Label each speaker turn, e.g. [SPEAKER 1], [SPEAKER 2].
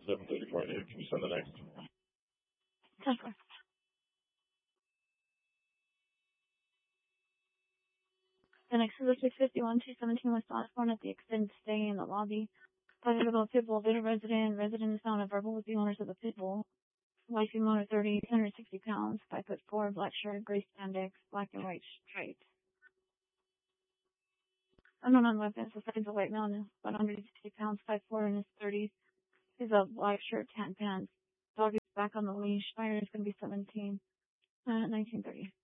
[SPEAKER 1] 7:34. Can you send the next?
[SPEAKER 2] Okay. The next is a 651 217 West Osborne at the extended stay in the lobby. Private little pit bull, bit of resident. Resident is found a verbal with the owners of the pit bull. White female owner 30, 160 pounds, 5'4", black shirt, gray spandex, black and white stripes. Unknown on weapons, the second's a white male, 160 pounds, 5'4", in his 30s. He's a black shirt, tan pants. Dog is back on the leash. Fire is going to be 1930.